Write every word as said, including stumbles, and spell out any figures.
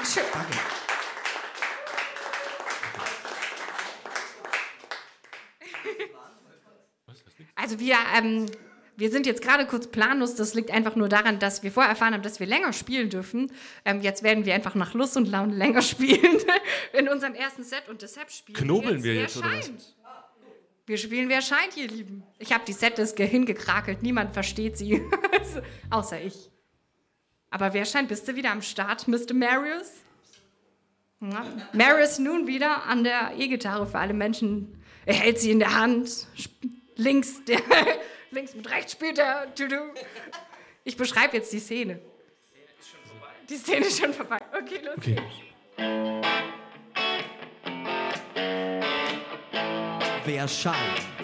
Bitteschön. Danke. Also wir, ähm, wir sind jetzt gerade kurz planlos. Das liegt einfach nur daran, dass wir vorher erfahren haben, dass wir länger spielen dürfen. Ähm, jetzt werden wir einfach nach Lust und Laune länger spielen in unserem ersten Set. Und deshalb spielen Knobeln wir jetzt, jetzt wir Wer jetzt scheint. oder was? Wir spielen Wer scheint, ihr Lieben. Ich habe die Setliste hingekrakelt. Niemand versteht sie. Außer ich. Aber wer scheint? Bist du wieder am Start, Mister Marius? Ja. Marius nun wieder an der E-Gitarre für alle Menschen. Er hält sie in der Hand. Links, der, links mit rechts spielt er. Ich beschreibe jetzt die Szene. Die Szene ist schon vorbei. Okay, los Okay. geht's. Wer scheint?